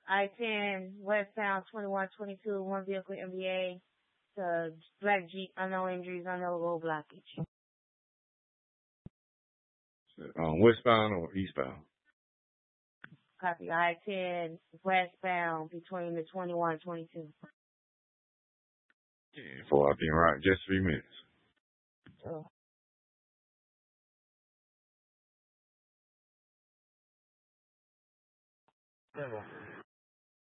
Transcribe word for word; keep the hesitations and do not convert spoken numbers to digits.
I ten westbound twenty-one twenty-two, one vehicle M B A to Black Jeep, unknown injuries, unknown road blockage. Um, westbound or eastbound? Copy. I ten westbound between the twenty-one twenty-two. Yeah, for I've been right just three minutes. Oh. Yeah.